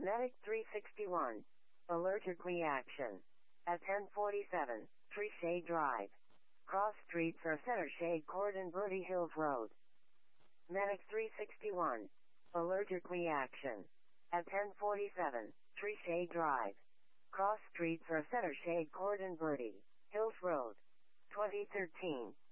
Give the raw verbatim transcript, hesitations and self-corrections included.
Medic three sixty-one. Allergic reaction. At ten forty-seven, Tree Shade Drive. Cross Street for Center Shade Court and Bertie Hills Road. Medic three sixty-one. Allergic reaction. At ten forty-seven, Tree Shade Drive. Cross Street for Center Shade Court and Bertie Hills Road. twenty thirteen.